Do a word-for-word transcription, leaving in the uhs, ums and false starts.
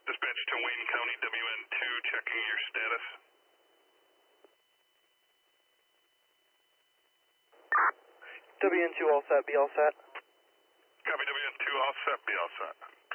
Dispatch to Wayne County, W N two, checking your status. W N two all set, be all set. Copy, W N two, all set, be all set.